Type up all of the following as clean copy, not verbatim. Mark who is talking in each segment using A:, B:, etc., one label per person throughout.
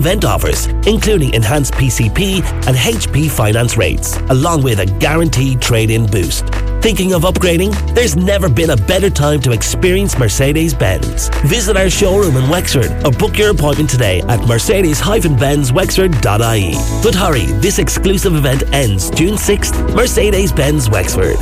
A: event offers, including enhanced PCP and HP finance rates, along with a guaranteed trade-in boost. Thinking of upgrading? There's never been a better time to experience Mercedes-Benz. Visit our showroom in Wexford or book your appointment today at mercedes-benzwexford.ie. But hurry, this exclusive event ends June 6th. Mercedes-Benz Wexford.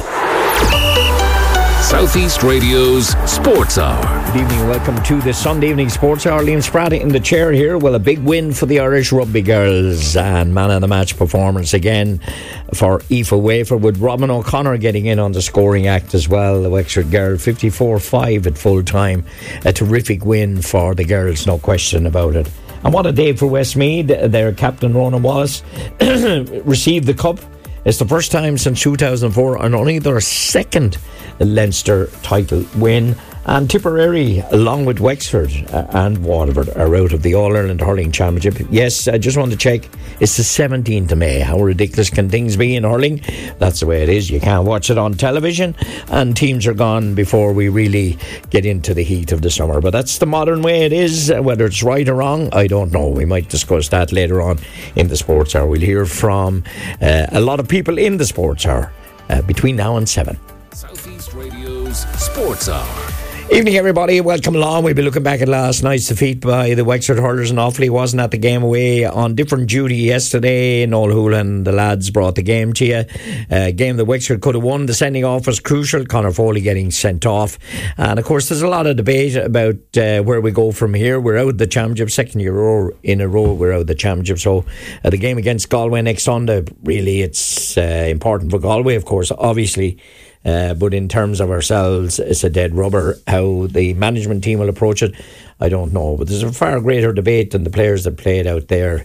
B: Southeast Radio's Sports Hour.
C: Good evening, welcome to the Sunday Evening Sports Hour. Liam Spratt in the chair here. Well, a big win for the Irish rugby girls and man of the match performance again for Aoife Wafer, with Robin O'Connor getting in on the scoring act as well. The Wexford girl 54-5 at full time. A terrific win for the girls, no question about it. And what a day for Westmeath. Their captain Ronan Wallace received the cup. It's the first time since 2004 and only their second Leinster title win. And Tipperary, along with Wexford and Waterford, are out of the All-Ireland Hurling Championship. Yes, I just want to check. It's the 17th of May. How ridiculous can things be in hurling? That's the way it is. You can't watch it on television, and teams are gone before we really get into the heat of the summer. But that's the modern way it is. Whether it's right or wrong, I don't know. We might discuss that later on in the Sports Hour. We'll hear from a lot of people in the Sports Hour between now and 7.
B: Southeast Radio's Sports Hour.
C: Evening, everybody. Welcome along. We'll be looking back at last night's defeat by the Wexford Hurlers, and Offaly wasn't at the game away on different duty yesterday. Noel Hoolan, the lads, brought the game to you. Game that Wexford could have won. The sending off was crucial. Conor Foley getting sent off. And, of course, there's a lot of debate about where we go from here. We're out of the championship. Second year in a row, we're out of the championship. So the game against Galway next Sunday, really, it's important for Galway, of course, obviously. But in terms of ourselves, it's a dead rubber. How the management team will approach it, I don't know. But there's a far greater debate than the players that played out there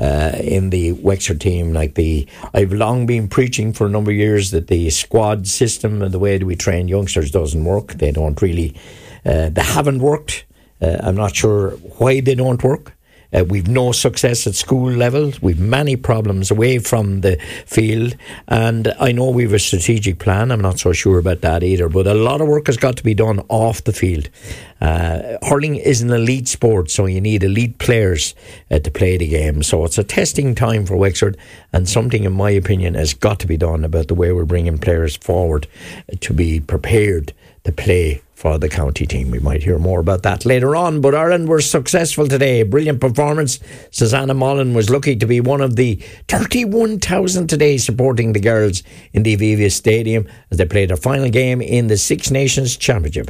C: in the Wexford team. I've long been preaching for a number of years that the squad system and the way that we train youngsters doesn't work. They don't really, they haven't worked. I'm not sure why they don't work. We've no success at school level. We've many problems away from the field. And I know we've a strategic plan. I'm not so sure about that either. But a lot of work has got to be done off the field. Hurling is an elite sport, so you need elite players to play the game. So it's a testing time for Wexford, and something, in my opinion, has got to be done about the way we're bringing players forward to be prepared to play for the county team. We might hear more about that later on. But Ireland were successful today. Brilliant performance. Susanna Mullen was lucky to be one of the 31,000 today supporting the girls in the Aviva Stadium as they played their final game in the Six Nations Championship.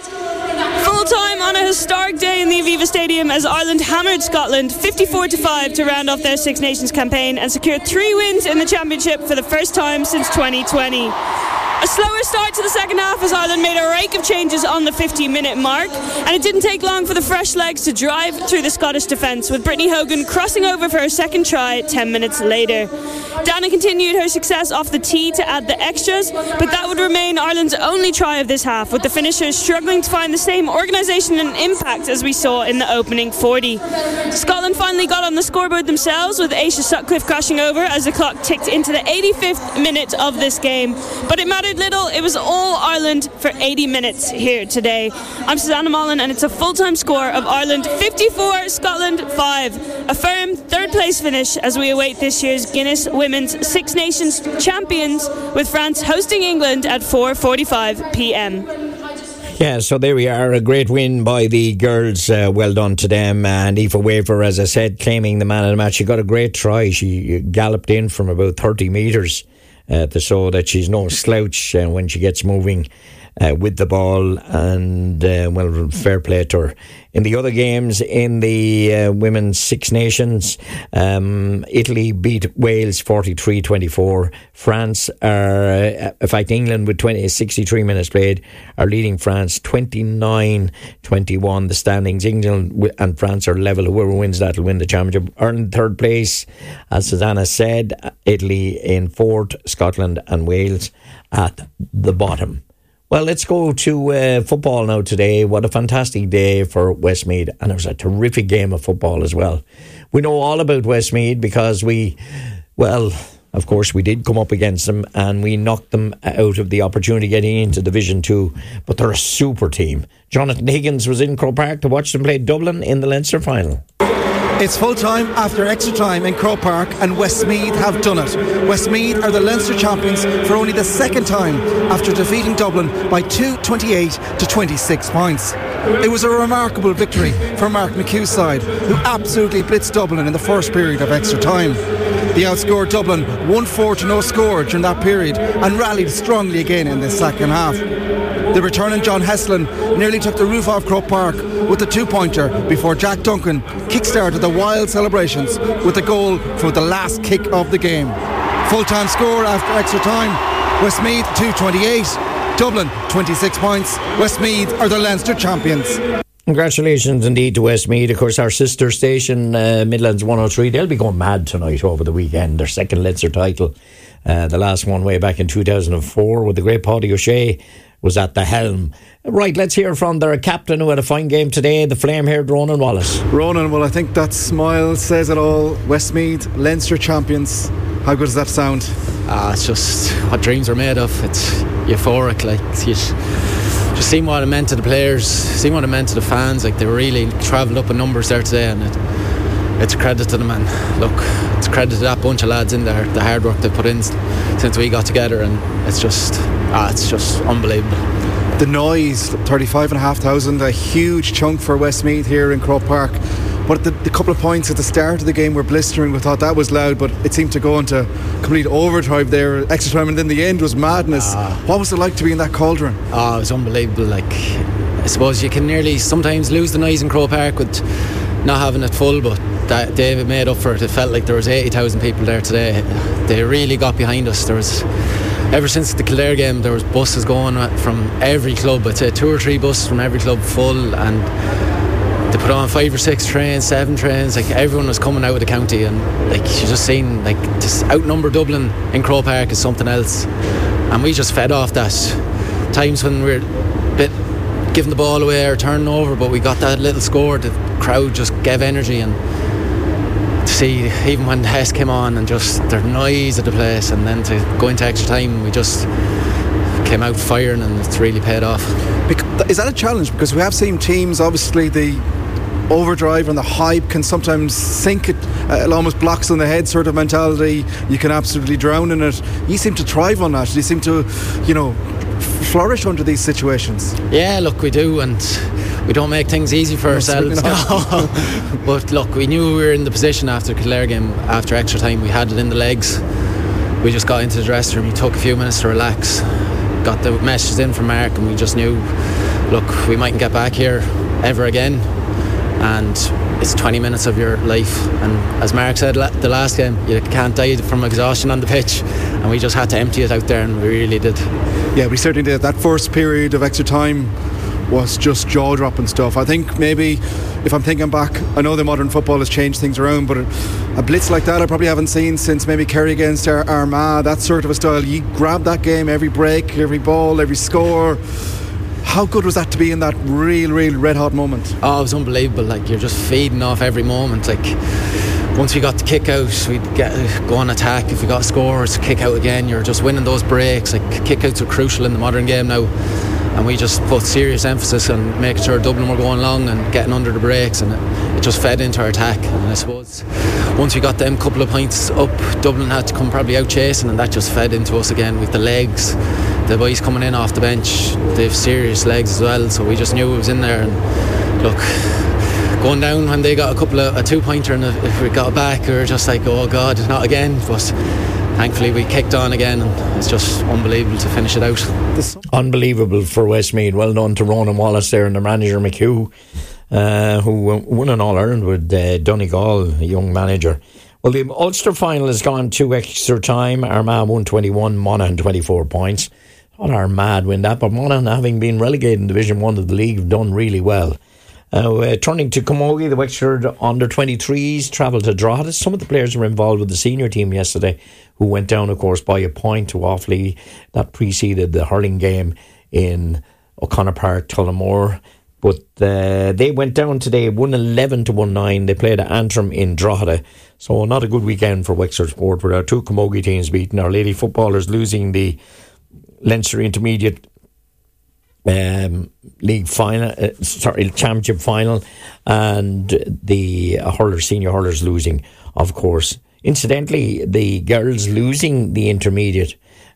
D: Full-time on a historic day in the Aviva Stadium as Ireland hammered Scotland 54-5 to round off their Six Nations campaign and secured 3 wins in the championship for the first time since 2020. A slower start to the second half as Ireland made a rake of changes on the 15-minute mark, and it didn't take long for the fresh legs to drive through the Scottish defence, with Brittany Hogan crossing over for her second try 10 minutes later. Dana continued her success off the tee to add the extras, but that would remain Ireland's only try of this half, with the finishers struggling to find the same organisation and impact as we saw in the opening 40. Scotland finally got on the scoreboard themselves, with Aisha Sutcliffe crashing over as the clock ticked into the 85th minute of this game. But it mattered little. It was all Ireland for 80 minutes here today. I'm Susanna Mullen, and it's a full-time score of Ireland 54, Scotland 5. A firm third place finish as we await this year's Guinness Women's Six Nations Champions, with France hosting England at 4:45 p.m.
C: Yeah, so there we are. A great win by the girls. Well done to them. And Aoife Wafer, as I said, claiming the man of the match. She got a great try. She galloped in from about 30 metres to show that she's no slouch when she gets moving with the ball. And, well, fair play to her. In the other games, in the Women's Six Nations, Italy beat Wales 43-24. France in fact, England with 63 minutes played are leading France 29-21. The standings, England and France are level. Whoever wins that will win the championship. Ireland third place, as Susanna said. Italy in fourth, Scotland and Wales at the bottom. Well, let's go to football now today. What a fantastic day for Westmeath. And it was a terrific game of football as well. We know all about Westmeath because of course, we did come up against them and we knocked them out of the opportunity getting into Division 2. But they're a super team. Jonathan Higgins was in Croke Park to watch them play Dublin in the Leinster final.
E: It's full time after extra time in Croke Park, and Westmeath have done it. Westmeath are the Leinster champions for only the second time after defeating Dublin by 28 to 26 points. It was a remarkable victory for Mark McHugh's side, who absolutely blitzed Dublin in the first period of extra time. They outscored Dublin 1-4 to no score during that period and rallied strongly again in the second half. The returning John Heslin nearly took the roof off Croke Park with the two-pointer before Jack Duncan kick-started the wild celebrations with the goal for the last kick of the game. Full-time score after extra time, Westmeath 2-28, Dublin 26 points. Westmeath are the Leinster champions.
C: Congratulations indeed to Westmeath. Of course, our sister station, Midlands 103, they'll be going mad tonight over the weekend. Their second Leinster title. The last one way back in 2004 with the great Paddy O'Shea was at the helm. Right, let's hear from their captain who had a fine game today, the flame-haired Ronan Wallace.
E: Ronan, well, I think that smile says it all. Westmeath, Leinster champions. How good does that sound?
F: It's just what dreams are made of. It's euphoric. Like, just seeing what it meant to the players, seeing what it meant to the fans. Like, they really travelled up in numbers there today, and it's a credit to them. And look, it's a credit to that bunch of lads in there, the hard work they put in since we got together, and it's just unbelievable.
E: The noise, 35,500, a huge chunk for Westmeath here in Croke Park. But the couple of points at the start of the game were blistering. We thought that was loud, but it seemed to go into complete overdrive there, extra time, and then the end was madness. What was it like to be in that cauldron?
F: It was unbelievable. Like, I suppose you can nearly sometimes lose the noise in Croke Park with not having it full, but that David made up for it. It felt like there was 80,000 people there today. They really got behind us. There was, ever since the Kildare game, there was buses going from every club. I'd say 2 or 3 buses from every club full, and they put on 5 or 6 trains, 7 trains. Like, everyone was coming out of the county, and like, you just seen, like, to outnumber Dublin in Croke Park is something else. And we just fed off that. Times when we're a bit giving the ball away or turning over, but we got that little score. The crowd just gave energy, and to see even when Hess came on and just their noise at the place, and then to go into extra time, we just came out firing, and it's really paid off.
E: Is that a challenge? Because we have seen teams, obviously the overdrive and the hype can sometimes sink it, it almost blocks on the head sort of mentality. You can absolutely drown in it. You seem to thrive on that. You seem to, flourish under these situations.
F: Yeah, look, we do, and we don't make things easy for ourselves. But look, we knew we were in the position after the Kildare game, after extra time. We had it in the legs. We just got into the dressing room. We took a few minutes to relax, got the messages in from Mark, and we just knew, look, we mightn't get back here ever again, and it's 20 minutes of your life. And as Mark said the last game, you can't die from exhaustion on the pitch, and we just had to empty it out there, and we really did.
E: Yeah, we certainly did. That first period of extra time was just jaw-dropping stuff. I think maybe, if I'm thinking back, I know the modern football has changed things around, but a blitz like that I probably haven't seen since maybe Kerry against Armagh, that sort of a style. You grab that game, every break, every ball, every score. How good was that to be in that real red-hot moment?
F: Oh, it was unbelievable. Like, you're just feeding off every moment. Like, once we got the kick out, we'd go on attack. If we got scores, kick out again. You're just winning those breaks. Like, kick outs are crucial in the modern game now, and we just put serious emphasis on making sure Dublin were going long and getting under the breaks, and it just fed into our attack. And I suppose once we got them couple of points up, Dublin had to come probably out chasing, and that just fed into us again with the legs. The boys coming in off the bench, they have serious legs as well, so we just knew it was in there. And look, going down when they got a 2-pointer, and if we got it back, we were just like, oh God, not again. But thankfully we kicked on again, and it's just unbelievable to finish it out.
C: Unbelievable for Westmeath. Well done to Ronan Wallace there and the manager McHugh, who won an All-Ireland with Donegal, a young manager. Well, the Ulster final has gone to extra time. Armagh 121, Monaghan 24 points. Not Armagh win that, but Monaghan, having been relegated in Division 1 of the league, have done really well. Turning to Camogie, the Wexford under-23s travelled to Drogheda. Some of the players were involved with the senior team yesterday, who went down, of course, by a point to Offaly. That preceded the hurling game in O'Connor Park, Tullamore. But they went down today, 111 to 1-9. They played at Antrim in Drogheda. So not a good weekend for Wexford Sport, with our 2 Camogie teams beaten. Our Lady footballers losing the Leinster Intermediate league final, championship final, and the senior hurlers losing, of course. Incidentally, the girls losing the intermediate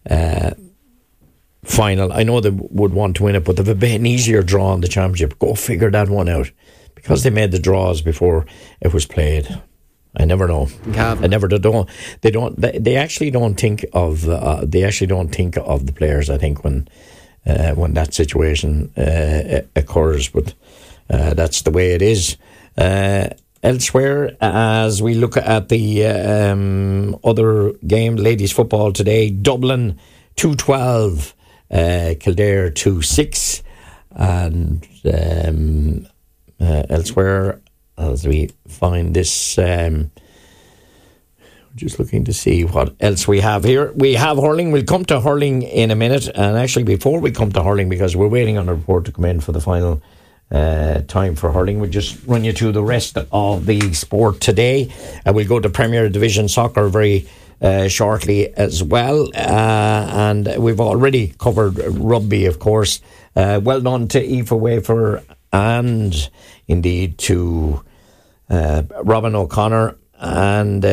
C: final. I know they would want to win it, but they've a bit an easier draw in the championship. Go figure that one out, because they made the draws before it was played. I never know. I never don't. They don't. They actually don't think of. They actually don't think of the players, I think, when that situation occurs. But that's the way it is. Elsewhere, as we look at the other game, ladies football today, Dublin 2-12, Kildare 2-6, and elsewhere, as we find this, just looking to see what else we have here. We have hurling. We'll come to hurling in a minute, and actually before we come to hurling, because we're waiting on a report to come in for the final time for hurling, we'll just run you through the rest of the sport today. We'll go to Premier Division Soccer very shortly as well, and we've already covered rugby, of course. Well done to Aoife Wafer and indeed to Robin O'Connor and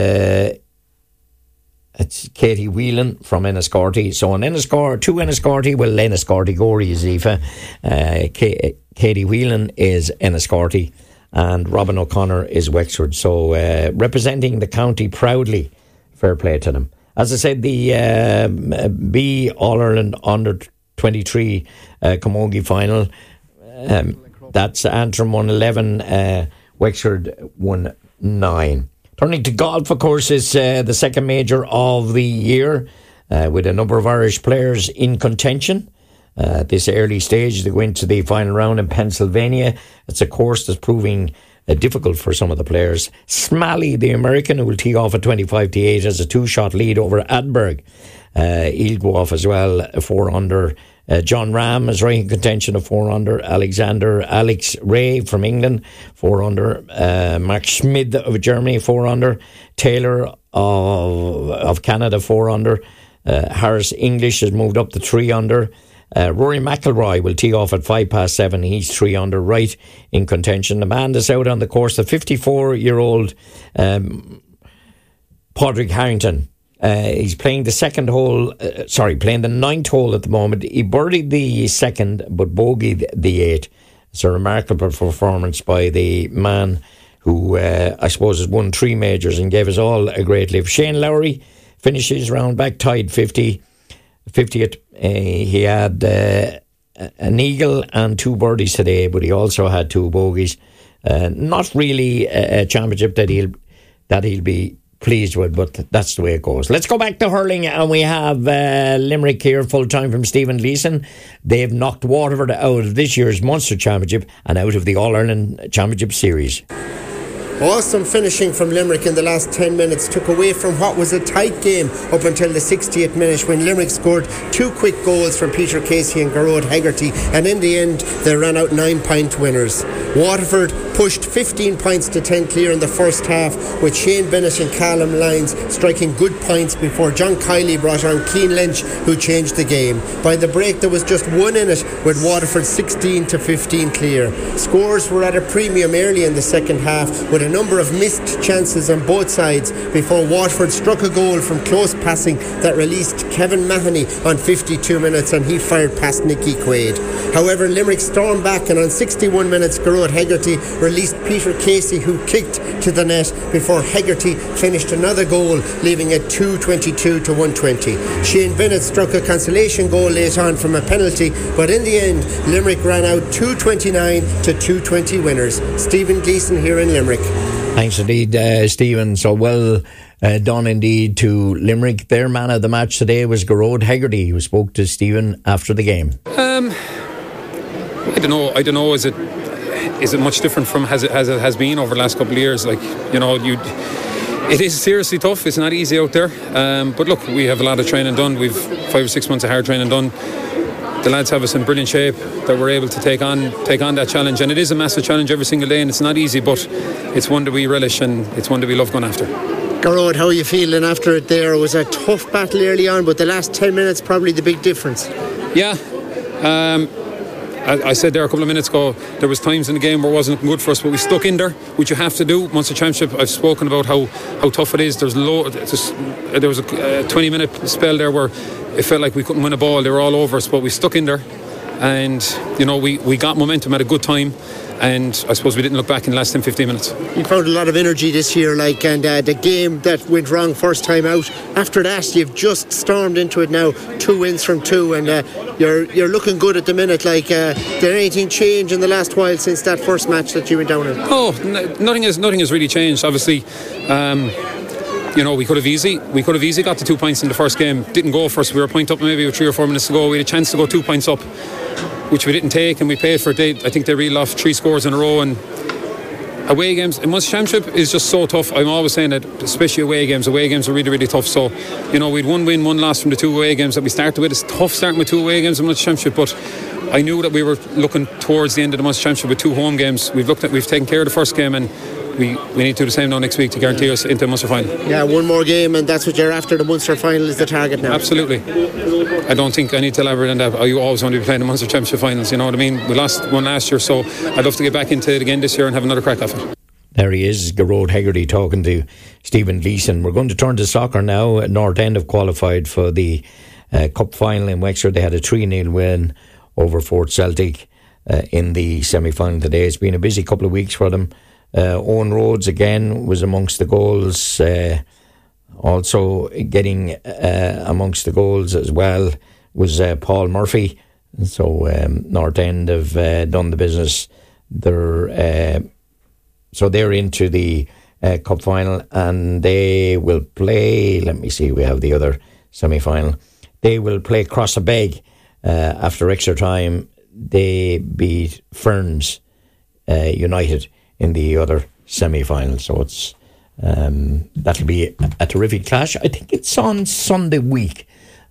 C: it's Katie Whelan from Enniscorthy. So on two Enniscorthy, well, Enniscorthy Gorey is Aoife, Katie Whelan is Enniscorthy, and Robin O'Connor is Wexford. So representing the county proudly. Fair play to them. As I said, the B All-Ireland Under-23 Camogie final, that's Antrim 1-11, Wexford 1-9. Turning to golf, of course, is the second major of the year, with a number of Irish players in contention. At this early stage, they go into the final round in Pennsylvania. It's a course that's proving difficult for some of the players. Smalley, the American, who will tee off at 25-8, has a 2-shot lead over Adberg. He'll go off as well, 4 under. John Ram is right in contention of 4 under. Alex Ray from England, 4 under. Mark Schmid of Germany, 4 under. Taylor of Canada, 4 under. Harris English has moved up to 3 under. Rory McIlroy will tee off at 7:05. He's 3 under, right in contention. The man that's out on the course, the 54-year-old Padraig Harrington. He's playing the playing the 9th hole at the moment. He birdied the 2nd, but bogeyed the 8th. It's a remarkable performance by the man who, I suppose, has won 3 majors and gave us all a great lift. Shane Lowry finishes round back, tied 50th. He had an eagle and 2 birdies today, but he also had 2 bogeys. Not really a championship that he'll be pleased with, but that's the way it goes. Let's go back to hurling, and we have Limerick here full time from Stephen Gleeson. They've knocked Waterford out of this year's Munster Championship and out of the All-Ireland Championship Series.
G: Awesome finishing from Limerick in the last 10 minutes took away from what was a tight game up until the 60th minute, when Limerick scored 2 quick goals from Peter Casey and Garrod Hegarty, and in the end they ran out 9-point winners. Waterford pushed 15 points to 10 clear in the first half, with Shane Bennett and Callum Lyons striking good points before John Kiley brought on Cian Lynch, who changed the game. By the break there was just 1 in it, with Waterford 16-15 clear. Scores were at a premium early in the second half, with a number of missed chances on both sides before Waterford struck a goal from close passing that released Kevin Mahoney on 52 minutes, and he fired past Nicky Quaid. However, Limerick stormed back, and on 61 minutes Garrod Hegarty released Peter Casey, who kicked to the net before Hegarty finished another goal, leaving it 2-22-120. Shane Bennett struck a consolation goal late on from a penalty, but in the end Limerick ran out 229-220 winners. Stephen Gleeson here in Limerick.
C: Thanks indeed, Stephen. So well done indeed to Limerick. Their man of the match today was Garrod Hegarty, who spoke to Stephen after the game.
H: I don't know. Is it much different from as it has been over the last couple of years? Like, you know, it is seriously tough. It's not easy out there. But look, we have a lot of training done. We've 5 or 6 months of hard training done. The lads have us in brilliant shape that we're able to take on that challenge, and it is a massive challenge every single day, and it's not easy, but it's one that we relish and it's one that we love going after.
G: Garrod, how are you feeling after it there? It was a tough battle early on, but the last 10 minutes probably the big difference.
H: Yeah, I said there a couple of minutes ago, there was times in the game where it wasn't looking good for us, but we stuck in there, which you have to do. Munster Championship, I've spoken about how tough it is. There was a 20-minute spell there where it felt like we couldn't win a ball. They were all over us, but we stuck in there, and we got momentum at a good time. And I suppose we didn't look back in the last 10-15 minutes.
G: You found a lot of energy this year, and the game that went wrong first time out, after that you've just stormed into it now, 2 wins from 2, and you're looking good at the minute. Did anything change in the last while since that first match that you went down in?
H: Nothing has really changed. Obviously, we could have easily got the 2 points in the first game. Didn't go for us. We were a point up maybe with 3 or 4 minutes to go. We had a chance to go 2 points up, which we didn't take, and we paid for it. I think they reeled off 3 scores in a row. And away games in Munster Championship is just so tough. I'm always saying that, especially away games are really, really tough. So, we'd 1 win, 1 loss from the 2 away games that we started with. It's tough starting with 2 away games in Munster Championship, but I knew that we were looking towards the end of the Munster Championship with 2 home games. We've taken care of the first game, and we need to do the same now next week to guarantee us into the Munster final.
G: Yeah, 1 more game, and that's what you're after. The Munster final is the target now.
H: Absolutely. I don't think I need to elaborate on that. You always want to be playing the Munster Championship finals, you know what I mean? We lost one last year, so I'd love to get back into it again this year and have another crack at it.
C: There he is, Gearóid Hegarty talking to Stephen Gleeson. We're going to turn to soccer now. North End have qualified for the Cup final in Wexford. They had a 3-0 win over Fort Celtic in the semi-final today. It's been a busy couple of weeks for them. Owen Rhodes again was amongst the goals, also getting amongst the goals as well was Paul Murphy. So North End have done the business. They're into the cup final, and they will play, let me see, we have the other semi-final. They will play Crossabeg after extra time. They beat Ferns United in the other semi-final, so it's that'll be a terrific clash. I think it's on Sunday week.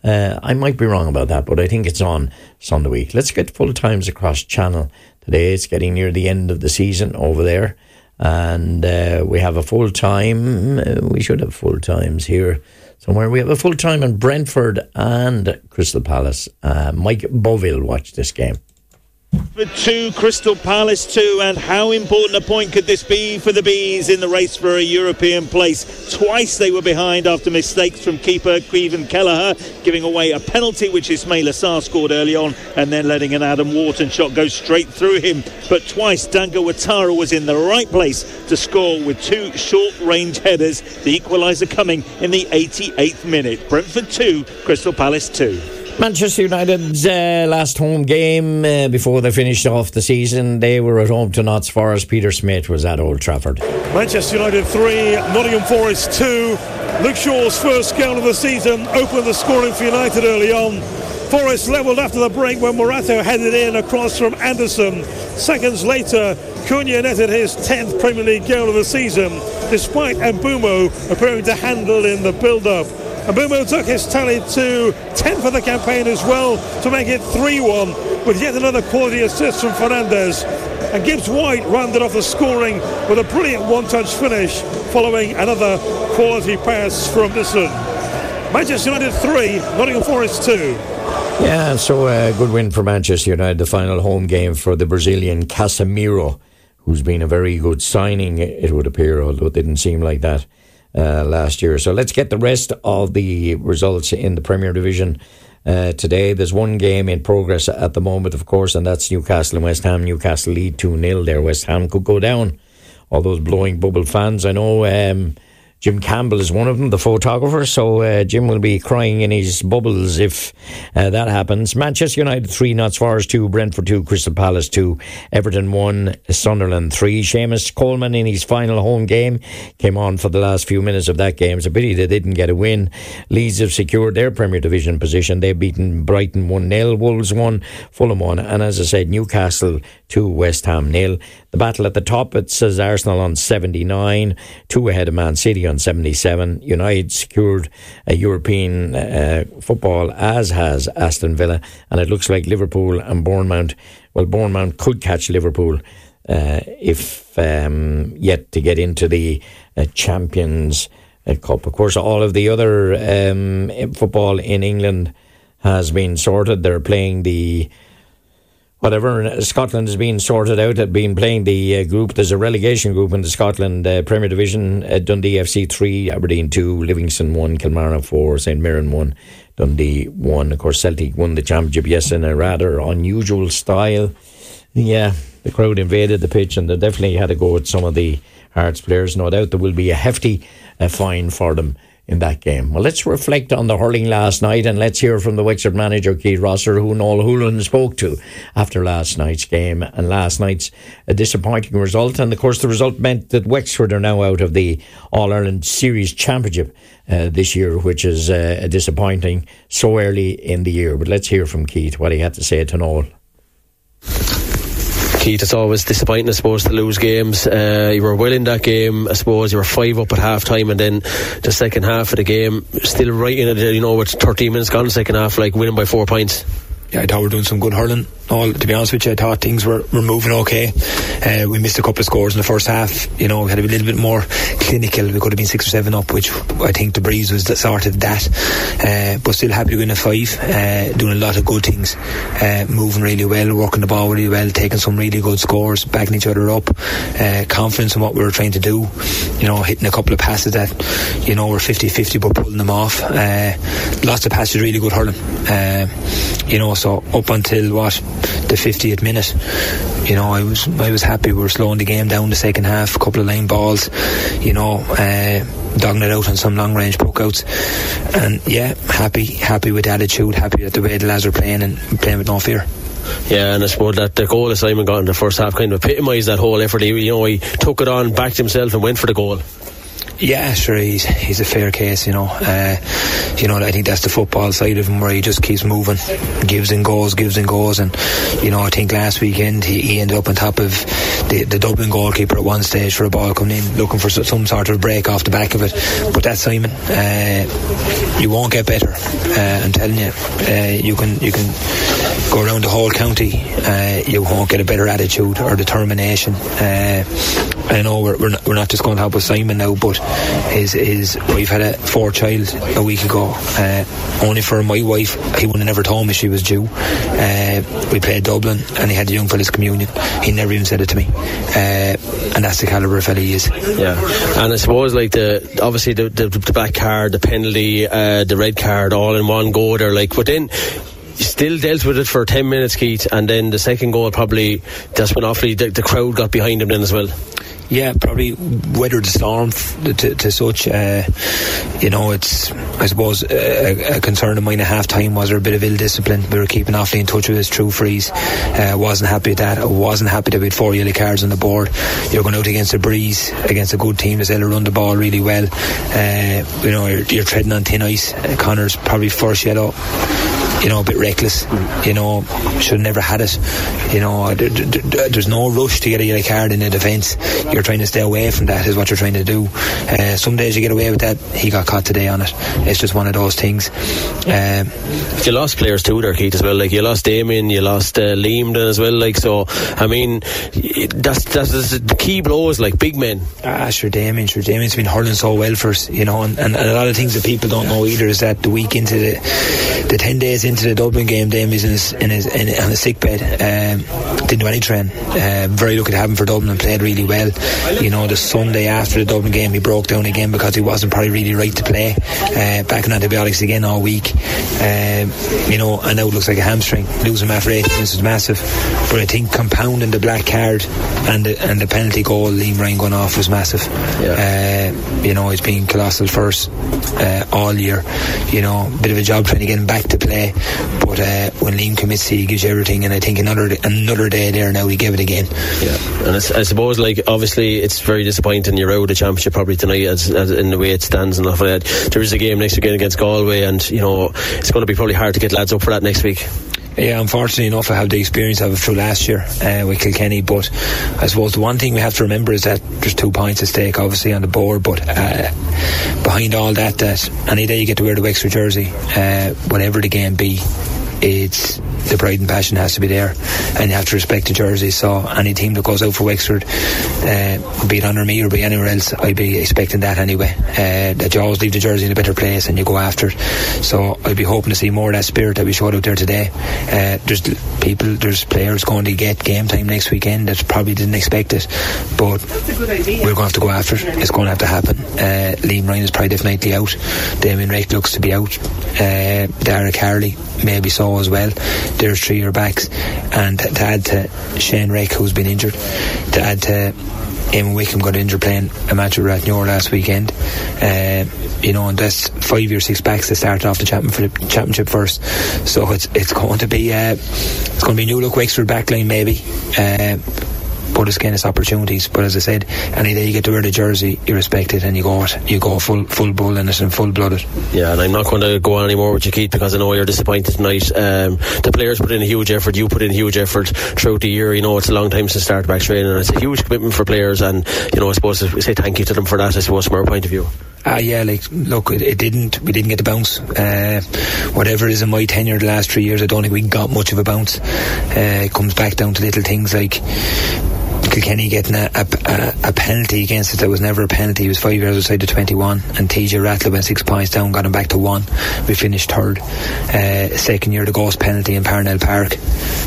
C: I might be wrong about that, but I think it's on Sunday week. Let's get full times across channel today. It's getting near the end of the season over there, and we have a full time. We should have full times here somewhere. We have a full time in Brentford and Crystal Palace. Mike Boville watched this game.
I: For 2, Crystal Palace 2, and how important a point could this be for the Bees in the race for a European place? Twice they were behind after mistakes from keeper Kevin Kelleher, giving away a penalty which Ismail Assar scored early on, and then letting an Adam Wharton shot go straight through him. But twice Dango Ouattara was in the right place to score with 2 short-range headers, the equaliser coming in the 88th minute. Brentford 2, Crystal Palace 2.
C: Manchester United's last home game before they finished off the season, they were at home to Notts Forest. Peter Smith was at Old Trafford.
J: Manchester United 3, Nottingham Forest 2. Luke Shaw's first goal of the season opened the scoring for United early on. Forest levelled after the break when Morato headed in across from Anderson. Seconds later, Cunha netted his 10th Premier League goal of the season, despite Mbeumo appearing to handle in the build-up. Mbeumo took his tally to 10 for the campaign as well to make it 3-1 with yet another quality assist from Fernandes. And Gibbs White rounded off the scoring with a brilliant one-touch finish following another quality pass from Nissan. Manchester United 3, Nottingham Forest 2.
C: Yeah, so a good win for Manchester United, the final home game for the Brazilian Casemiro, who's been a very good signing, it would appear, although it didn't seem like that last year. So let's get the rest of the results in the Premier Division today. There's one game in progress at the moment, of course, and that's Newcastle and West Ham. Newcastle lead 2-0 there. West Ham could go down. All those blowing bubble fans, I know Jim Campbell is one of them, the photographer, so Jim will be crying in his bubbles if that happens. Manchester United 3, Notts Forest 2, Brentford 2, Crystal Palace 2, Everton 1, Sunderland 3. Seamus Coleman in his final home game came on for the last few minutes of that game. It's a pity they didn't get a win. Leeds have secured their Premier Division position. They've beaten Brighton 1-0, Wolves 1, Fulham 1, and as I said, Newcastle 2, West Ham 0. The battle at the top, it says Arsenal on 79, 2 ahead of Man City on 77. United secured a European football, as has Aston Villa, and it looks like Liverpool and Bournemouth, well, Bournemouth could catch Liverpool if yet to get into the Champions Cup. Of course, all of the other football in England has been sorted. They're playing the whatever. Scotland has been sorted out. They've been playing the group. There's a relegation group in the Scotland Premier Division. Dundee FC 3, Aberdeen 2, Livingston 1, Kilmarnock 4, St Mirren 1, Dundee 1. Of course, Celtic won the championship yesterday in a rather unusual style. Yeah, the crowd invaded the pitch and they definitely had to go with some of the Hearts players. No doubt there will be a hefty fine for them in that game. Well, let's reflect on the hurling last night and let's hear from the Wexford manager, Keith Rosser, who Noel Houlihan spoke to after last night's game and last night's a disappointing result. And of course the result meant that Wexford are now out of the All-Ireland Series Championship this year, which is disappointing so early in the year. But let's hear from Keith, what he had to say to Noel.
K: Keith, it's always disappointing, I suppose, to lose games. You were well in that game, I suppose. You were 5 up at half time, and then the second half of the game, still right in it, with 13 minutes gone in the second half, winning by 4 points.
L: Yeah, I thought we were doing some good hurling. To be honest with you, I thought things were moving okay. We missed a couple of scores in the first half. We had to be a little bit more clinical. We could have been 6 or 7 up, which I think the breeze was sort of that. But still happy to win a 5. Doing a lot of good things. Moving really well, working the ball really well, taking some really good scores, backing each other up. Confidence in what we were trying to do. Hitting a couple of passes that, were 50-50 but pulling them off. Lots of passes, really good hurling. So up until the 50th minute, I was happy. We were slowing the game down the second half, a couple of line balls, dogging it out on some long range puckouts, and yeah, happy with the attitude, happy with the way the lads are playing and playing with no fear.
K: Yeah, and I suppose that the goal that Simon got in the first half kind of epitomised that whole effort. He took it on, backed himself and went for the goal.
L: Yeah, sure, he's a fair case, I think that's the football side of him, where he just keeps moving, gives and goes, and I think last weekend he ended up on top of the Dublin goalkeeper at one stage for a ball coming in, looking for some sort of break off the back of it. But that's Simon. You won't get better. I'm telling you, you can go around the whole county, you won't get a better attitude or determination. I know we're not just going to help with Simon now, but his wife had a 4th child a week ago. Only for my wife, he would have never told me she was due. We played Dublin and he had the young fella's communion. He never even said it to me. And that's the calibre of fella he is.
K: Yeah, and I suppose obviously the black card, the penalty, the red card, all in one go there. But then you still dealt with it for 10 minutes, Keith, and then the second goal probably that's when awfully the crowd got behind him then as well.
L: Yeah, probably weathered the storm to such. It's, I suppose, a concern of mine at half time was there a bit of ill discipline. We were keeping awfully in touch with his true freeze. Wasn't happy with that. I wasn't happy that we had 4 yellow cards on the board. You're going out against a breeze, against a good team that's able to run the ball really well. You're treading on thin ice. Connor's probably first yellow. A bit reckless. Should have never had it. There's no rush to get a yellow card in the defence. You're trying to stay away from that, is what you're trying to do. Some days you get away with that. He got caught today on it. It's just one of those things.
K: You lost players too there, Keith, as well. You lost Damien, you lost Liam then as well. So I mean, that's the key blows, big men.
L: Sure, Damien's been hurling so well for us, and a lot of things that people don't know either is that the week into the 10 days into the Dublin game, Damien's on his sick bed. Didn't do any training. Very lucky to have him for Dublin and played really well. The Sunday after the Dublin game he broke down again because he wasn't probably really right to play. Back on antibiotics again all week. And now it looks like a hamstring. Losing him after 8 minutes is massive. But I think compounding the black card and the penalty goal, Liam Ryan going off, was massive. Yeah. He's been colossal for us all year. Bit of a job trying to get him back to play. But when Liam commits, he gives you everything, and I think another day there now he gave it again.
K: Yeah, and I suppose obviously it's very disappointing you're out of the championship probably tonight as in the way it stands and stuff like that. There is a game next weekend against Galway, and it's going to be probably hard to get lads up for that next week.
L: Yeah, unfortunately enough, I have the experience of it through last year with Kilkenny, but I suppose the one thing we have to remember is that there's 2 points at stake obviously on the board, but behind all that any day you get to wear the Wexford jersey, whatever the game be, it's the pride and passion has to be there, and you have to respect the jersey. So any team that goes out for Wexford, be it under me or be anywhere else, I'd be expecting that anyway, that you always leave the jersey in a better place and you go after it. So I'd be hoping to see more of that spirit that we showed out there today. There's players going to get game time next weekend that probably didn't expect it, but we're going to have to go after it. It's going to have to happen. Liam Ryan is probably definitely out. Damien Rake looks to be out. Derek Harley maybe so as well. There's 3 year backs, and to add to Shane Rake, who's been injured, to add to Eamon Wickham got injured playing a match with Rathnewer last weekend, and that's 5 or 6 backs that started off the championship first. So it's going to be a new look Wexford backline maybe. But it's again, it's opportunities. But as I said, any day you get to wear the jersey, you respect it and you go full bull in it and full blooded.
K: Yeah, and I'm not going to go on anymore with you, Keith, because I know you're disappointed tonight. The players put in a huge effort. You put in a huge effort throughout the year. It's a long time since start back training, and it's a huge commitment for players. And I suppose we say thank you to them for that. I suppose from our point of view.
L: Look, we didn't get the bounce. Whatever it is in my tenure the last 3 years, I don't think we got much of a bounce. It comes back down to little things like Kilkenny getting a penalty against it that was never a penalty. He was 5 years outside the 21, and TJ Rattler went 6 points down, got him back to 1. We finished third. Second year, the ghost penalty in Parnell Park,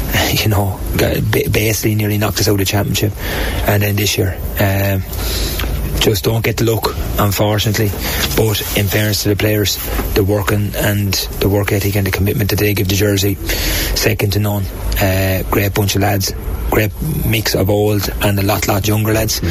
L: basically nearly knocked us out of the championship. And then this year, just don't get the look, unfortunately. But in fairness to the players, the working and the work ethic and the commitment that they give the jersey, second to none. Great bunch of lads, great mix of old and a lot younger lads.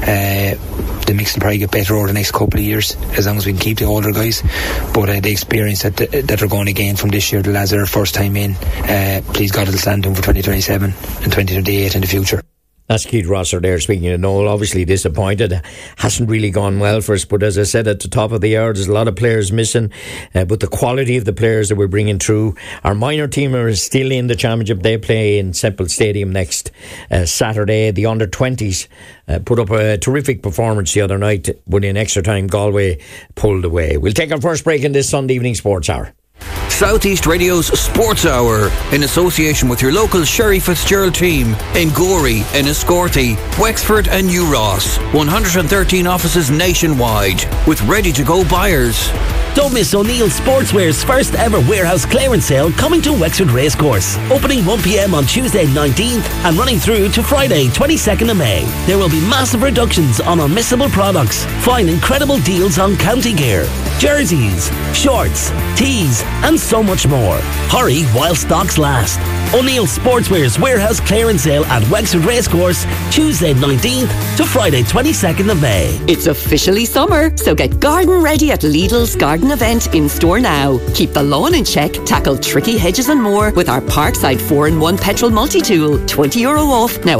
L: The mix will probably get better over the next couple of years as long as we can keep the older guys. But the experience that they're going to gain from this year, the lads that are first time in, please God, it'll stand them for 2027 and 2028 in the future.
C: That's Keith Rosser there speaking to Noel. Obviously disappointed. Hasn't really gone well for us, but as I said at the top of the hour, there's a lot of players missing, but the quality of the players that we're bringing through. Our minor team are still in the championship. They play in Semple Stadium next Saturday. The under-20s put up a terrific performance the other night, but in extra time Galway pulled away. We'll take our first break in this Sunday evening sports hour.
M: Southeast Radio's Sports Hour, in association with your local Sherry Fitzgerald team in Gorey, Enniscorthy, Wexford and New Ross. 113 offices nationwide with ready-to-go buyers.
A: Don't miss O'Neill Sportswear's first ever warehouse clearance sale coming to Wexford Racecourse. Opening 1pm on Tuesday 19th and running through to Friday 22nd of May. There will be massive reductions on unmissable products. Find incredible deals on county gear, jerseys, shorts, tees and so much more. Hurry while stocks last. O'Neill Sportswear's warehouse clearance sale at Wexford Racecourse, Tuesday 19th to Friday 22nd of May.
N: It's officially summer, so get garden ready at Lidl's Garden Event in store now. Keep the lawn in check, tackle tricky hedges and more with our Parkside 4-in-1 petrol multi-tool. €20 off, now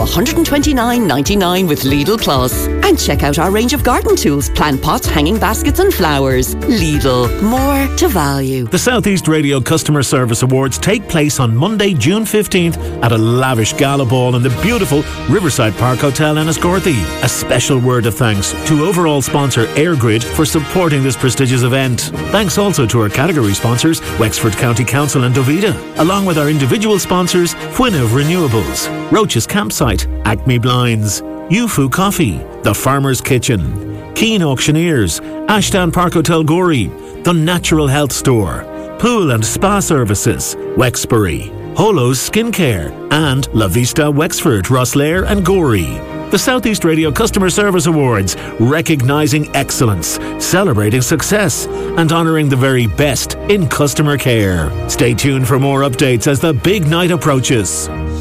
N: $129.99 with Lidl Plus. And check out our range of garden tools, plant pots, hanging baskets and flowers. Lidl, more to value.
O: The Southeast Radio Customer Service Awards take place on Monday, June 15th at a lavish gala ball in the beautiful Riverside Park Hotel in Enniscorthy. A special word of thanks to overall sponsor AirGrid for supporting this prestigious event. Thanks also to our category sponsors Wexford County Council and Dovita, along with our individual sponsors Fwynov Renewables, Roach's Campsite, Acme Blinds, Yufu Coffee, The Farmer's Kitchen, Keane Auctioneers, Ashdown Park Hotel Gorey, The Natural Health Store, Pool and Spa Services, Wexbury, Holo's Skincare, and La Vista Wexford, Rosslare and Gorey. The Southeast Radio Customer Service Awards, recognising excellence, celebrating success, and honouring the very best in customer care. Stay tuned for more updates as the big night approaches.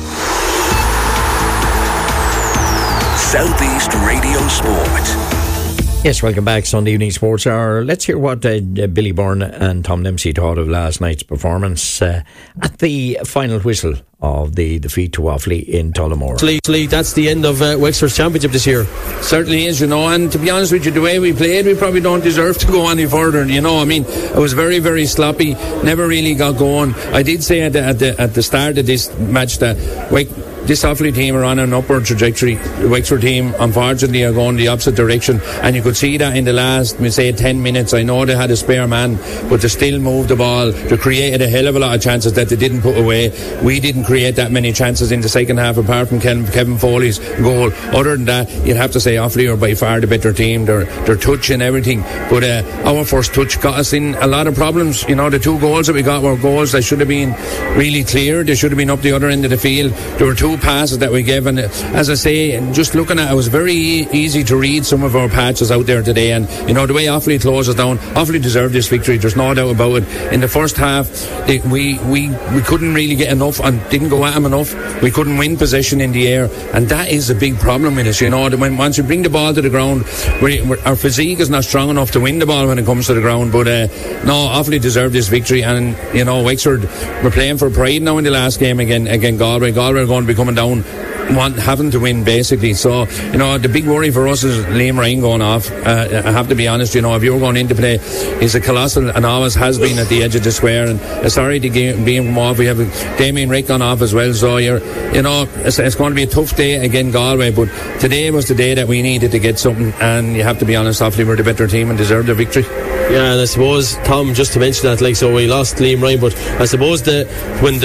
B: Southeast Radio Sport.
C: Yes, welcome back, Sunday Evening Sports Hour. Let's hear what Billy Byrne and Tom Dempsey thought of last night's performance at the final whistle of the defeat to Offaly in Tullamore.
K: That's the end of Wexford's championship this year.
P: Certainly is, and to be honest with you, the way we played, we probably don't deserve to go any further. It was very, very sloppy, never really got going. I did say at the start of this match that this Offaly team are on an upward trajectory. The Wexford team, unfortunately, are going the opposite direction, and you could see that in the last, we say, 10 minutes. I know they had a spare man, but they still moved the ball. They created a hell of a lot of chances that they didn't put away. We didn't create that many chances in the second half, apart from Kevin Foley's goal. Other than that, you'd have to say Offaly are by far the better team. Their touch and everything, but our first touch got us in a lot of problems. You know, the 2 goals that we got were goals that should have been really clear. They should have been up the other end of the field. There were 2 passes that we gave, and as I say, just looking at it, it was very easy to read some of our patches out there today. And you know, the way Offaly closes down, Offaly deserved this victory. There's no doubt about it. In the first half, we couldn't really get enough and didn't go at them enough. We couldn't win possession in the air, and that is a big problem with us. You know, once you bring the ball to the ground, our physique is not strong enough to win the ball when it comes to the ground. But no, Offaly deserved this victory, and you know, Wexford were playing for pride now in the last game again Galway. Galway are going to be coming down having to win, basically. So, you know, the big worry for us is Liam Ryan going off. I have to be honest, you know, if you're going into play, he's a colossal and always has been at the edge of the square, and sorry to be him off. We have Damien Rick gone off as well, so it's going to be a tough day again, Galway, but today was the day that we needed to get something, and you have to be honest, Offaly were the better team and deserved the victory.
K: Yeah, and I suppose, Tom, just to mention that, like, so we lost Liam Ryan, but I suppose when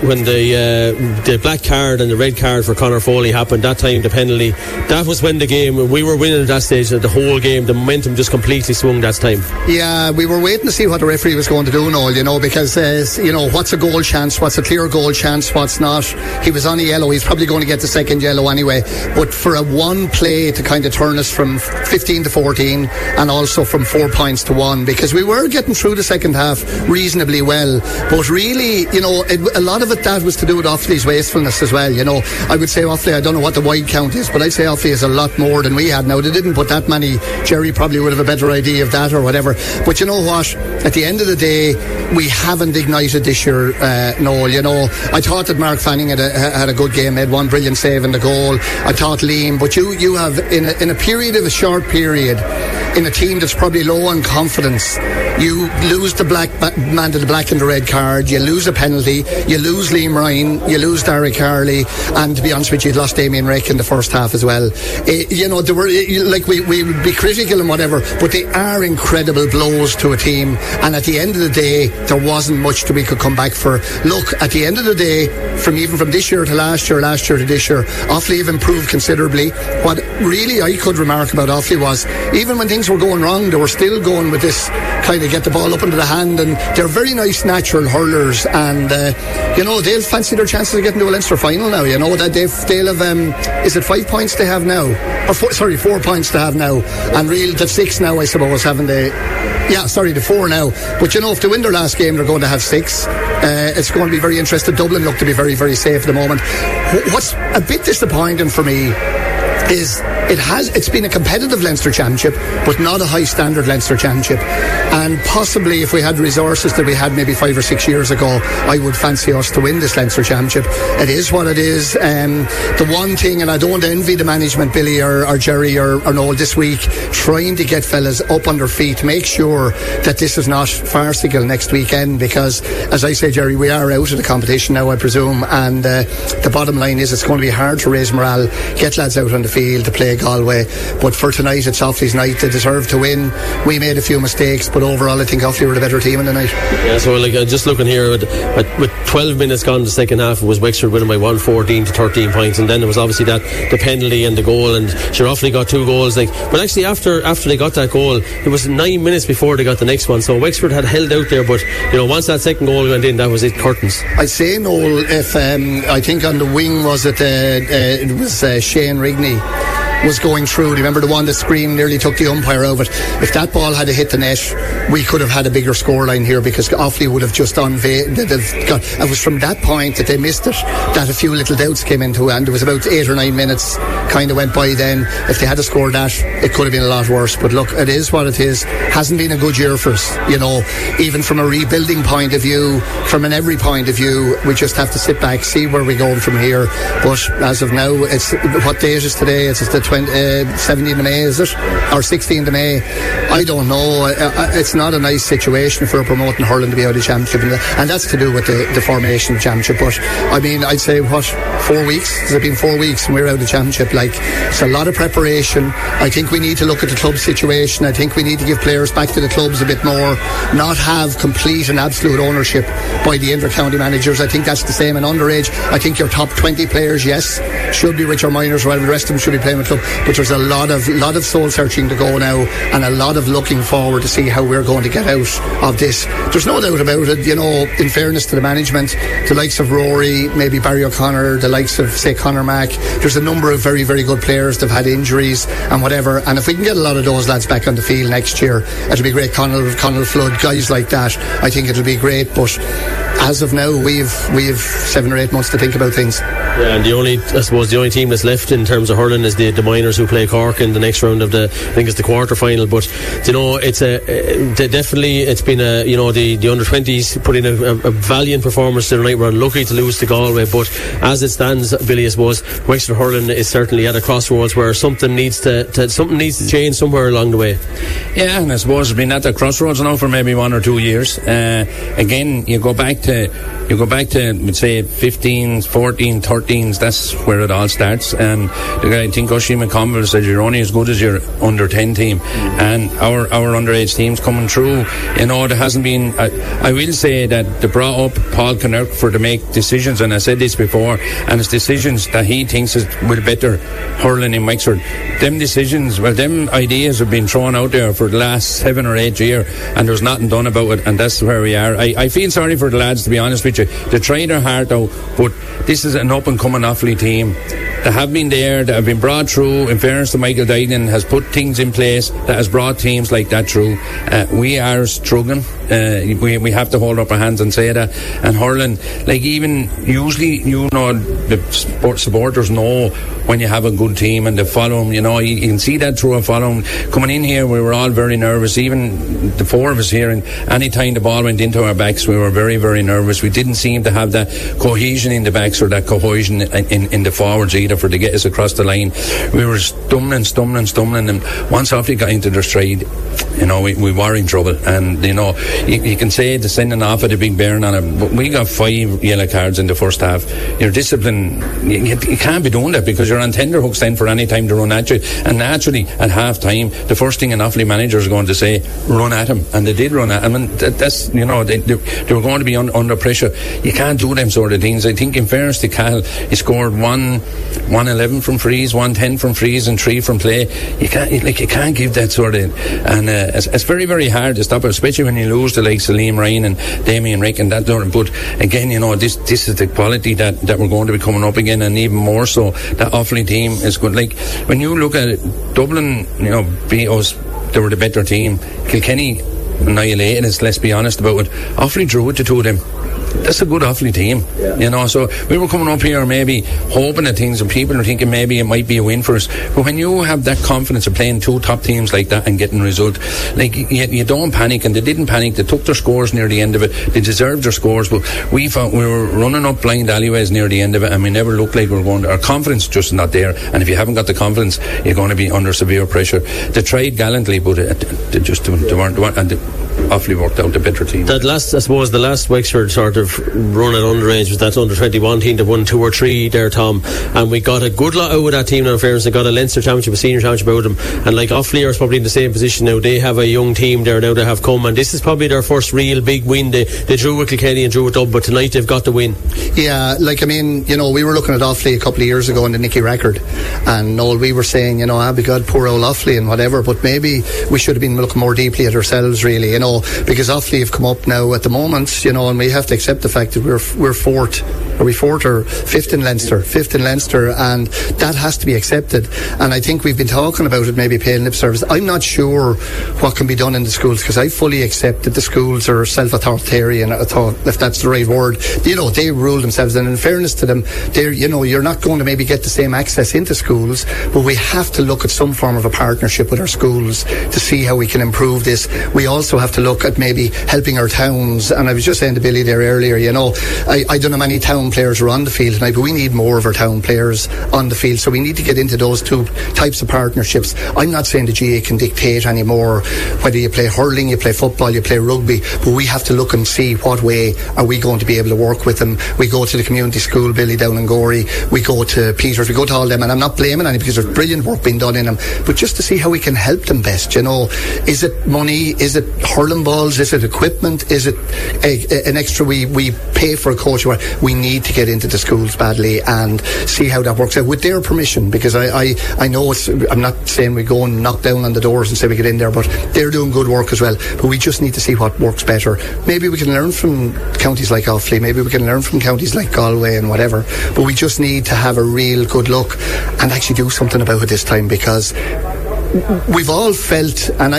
K: the black card and the red card for Conor Foley happened, that time, the penalty, that was when the game, we were winning at that stage, the whole game, the momentum just completely swung that time.
Q: Yeah, we were waiting to see what the referee was going to do and all, you know, because, you know, what's a goal chance, what's a clear goal chance, what's not. He was on a yellow, he's probably going to get the second yellow anyway, but for a one play to kind of turn us from 15 to 14 and also from 4 points to 1, because we were getting through the second half reasonably well, but really, you know, a lot of it, that was to do with Offaly's wastefulness as well. You know, I would say Offaly, I don't know what the wide count is, but I'd say Offaly is a lot more than we had. Now, they didn't put that many. Jerry probably would have a better idea of that or whatever, but you know what, at the end of the day, we haven't ignited this year, Noel. You know, I thought that Mark Fanning had a good game, made one brilliant save in the goal. I thought Liam, but you have in a period of a short period, in a team that's probably low on confidence, you lose the black man to the black and the red card, you lose a penalty, you lose Liam Ryan, you lose Derek Harley, and to be honest with you, you lost Damien Rick in the first half as well. You know, there were, like, we would be critical and whatever, but they are incredible blows to a team, and at the end of the day, there wasn't much that we could come back for. Look, at the end of the day, from this year to last year to this year, Offaly have improved considerably. What really I could remark about Offaly was, even when things were going wrong, they were still going with this kind of get the ball up into the hand, and they're very nice natural hurlers, and you know, they'll fancy their chances of getting to a Leinster final now. You know that they'll have is it 5 points they have now, or 4 points they have now, and really the 6 now, I suppose, haven't they? Yeah, sorry, the 4 now. But you know, if they win their last game, they're going to have 6. It's going to be very interesting. Dublin look to be very, very safe at the moment. What's a bit disappointing for me is it's been a competitive Leinster Championship, but not a high standard Leinster Championship, and possibly if we had resources that we had maybe 5 or 6 years ago, I would fancy us to win this Leinster Championship. It is what it is. The one thing, and I don't envy the management, Billy or Jerry or Noel, this week, trying to get fellas up on their feet, make sure that this is not farcical next weekend, because as I say, Jerry, we are out of the competition now, I presume, and the bottom line is it's going to be hard to raise morale, get lads out on the field to play Galway. But for tonight, it's Offaly's night. They deserve to win. We made a few mistakes, but overall I think Offaly were the better team in the night. Yeah, so like just looking here with 12 minutes gone in the second half, it was Wexford winning by 114 to 13 points, and then there was obviously the penalty and the goal, and sure, Offaly got 2 goals, but actually after they got that goal, it was 9 minutes before they got the next one, so Wexford had held out there, but you know, once that second goal went in, that was it, curtains. I'd say, Noel, if I think on the wing was it was Shane Rigney was going through. Remember the one that screamed, nearly took the umpire out of it. If that ball had hit the net, we could have had a bigger scoreline here, because Offaly would have just it was from that point that they missed it that a few little doubts came into, and there was about 8 or 9 minutes kind of went by then. If they had to score that, it could have been a lot worse, but look, it is what it is. Hasn't been a good year for us, you know, even from a rebuilding point of view, from an every point of view. We just have to sit back, see where we're going from here, but as of now, it's what date is today? It's the 17th of May, is it? Or 16th of May? I don't know. It's not a nice situation for a promoting hurling to be out of the championship, and that's to do with the formation of the championship. But I mean, I'd say 4 weeks? Has it been 4 weeks and we're out of the championship? Like, it's a lot of preparation. I think we need to look at the club situation. I think we need to give players back to the clubs a bit more, not have complete and absolute ownership by the inter-county managers. I think that's the same in underage. I think your top 20 players, yes, should be with your minors, while the rest of them should be playing with club. But there's a lot of soul searching to go now, and a lot of looking forward to see how we're going to get out of this. There's no doubt about it. You know, in fairness to the management, the likes of Rory, maybe Barry O'Connor, the likes of, say, Conor Mack, there's a number of very, very good players that have had injuries and whatever, and if we can get a lot of those lads back on the field next year, it'll be great. Connell Flood, guys like that, I think it'll be great. But as of now, we've 7 or 8 months to think about things.
K: Yeah, and the only team that's left in terms of hurling is the minors, who play Cork in the next round of I think it's the quarter final. But you know, it's definitely it's been the under 20s put in a valiant performance tonight. We're unlucky to lose to Galway, but as it stands, Billy, I suppose Wexford hurling is certainly at a crossroads where something needs to change somewhere along the way.
P: Yeah, and I suppose it's been at the crossroads now for maybe 1 or 2 years. Again, you go back to let's say 15s, 14, 13s. That's where it all starts. And I think Oisin McConville said you're only as good as your under 10 team, and our underage teams coming through. You know, there hasn't been. I will say that they brought up Paul Kinnerk to make decisions, and I said this before, and it's decisions that he thinks will better hurling in Wexford. Them decisions, well, them ideas have been thrown out there for the last 7 or 8 years, and there's nothing done about it, and that's where we are. I feel sorry for the lads, to be honest with you. They try their heart out, but this is an up-and-coming Offaly team. They have been there, they have been brought through. In fairness to Michael Duggan, has put things in place that has brought teams like that through. We are struggling. We have to hold up our hands and say that. And hurling, like, even usually, you know, the supporters know when you have a good team and they follow them. You know, you can see that through a following. Coming in here, we were all very nervous. Even the 4 of us here, and any time the ball went into our backs, we were very, very nervous. We didn't seem to have that cohesion in the backs or that cohesion in the forwards either for to get us across the line. We were stumbling, and once Offaly got into their stride, you know, we were in trouble. And you know, you can say the sending off of the big Bairn on it, but we got 5 yellow cards in the first half. Your discipline, you can't be doing that, because you're on tenterhooks then for any time to run at you. And naturally, at half time, the first thing an Offaly manager is going to say, run at him, and they did run at him. And that's, you know, they were going to be under pressure. You can't do them sort of things. I think in fairness to Cal, he scored 111 from frees, 110 from frees, and 3 from play. You can't give that sort of, and it's very, very hard to stop it, especially when you lose the likes of Liam Ryan and Damien Rick and that. But again, you know, this is the quality that we're going to be coming up again, and even more so that Offaly team is good. Like, when you look at it, Dublin, you know, beat us, they were the better team. Kilkenny annihilated us, let's be honest about it. Offaly drew with the 2 of them. That's a good Offaly team, you know. So we were coming up here maybe hoping at things, and people are thinking maybe it might be a win for us. But when you have that confidence of playing 2 top teams like that and getting a result, like, you don't panic, and they didn't panic. They took their scores near the end of it. They deserved their scores, but we found we were running up blind alleyways near the end of it, and we never looked like we were going to. Our confidence just not there, and if you haven't got the confidence, you're going to be under severe pressure. They tried gallantly, but they weren't, and Offaly worked out the better team.
K: That last, I suppose, the last Wexford sort of run at underage was that under 21 team that won 2 or 3 there, Tom, and we got a good lot out of that team. Now, in fairness, they got a Leinster Championship, a senior championship out of them, and like Offaly are probably in the same position now. They have a young team there now that have come, and this is probably their first real big win. They drew with Kilkenny and drew with Dublin, but tonight they've got the win. Yeah,
Q: like, I mean, you know, we were looking at Offaly a couple of years ago in the Nicky record, and all we were saying, you know, be God, poor old Offaly and whatever, but maybe we should have been looking more deeply at ourselves, really, you know, because Offaly have come up now at the moment, you know, and we have to accept the fact that we're 4th. Are we 4th or 5th in Leinster? 5th in Leinster, and that has to be accepted. And I think we've been talking about it, maybe paying lip service. I'm not sure what can be done in the schools, because I fully accept that the schools are self-authoritarian, if that's the right word. You know, they rule themselves, and in fairness to them, they're, you know, you're not going to maybe get the same access into schools, but we have to look at some form of a partnership with our schools to see how we can improve this. We also have to look at maybe helping our towns, and I was just saying to Billy there earlier, you know, I don't know many towns town players are on the field tonight, but we need more of our town players on the field. So we need to get into those two types of partnerships. I'm not saying the GA can dictate anymore whether you play hurling, you play football, you play rugby, but we have to look and see what way are we going to be able to work with them. We go to the community school, Billy, down in Gorey, we go to Peters, we go to all them, and I'm not blaming any because there's brilliant work being done in them, but just to see how we can help them best. You know, is it money, is it hurling balls, is it equipment, is it an extra we pay for a coach? We need to get into the schools badly and see how that works out with their permission, because I know I'm not saying we go and knock down on the doors and say we get in there, but they're doing good work as well. But we just need to see what works better. Maybe we can learn from counties like Offaly, maybe we can learn from counties like Galway and whatever, but we just need to have a real good look and actually do something about it this time, because we've all felt, and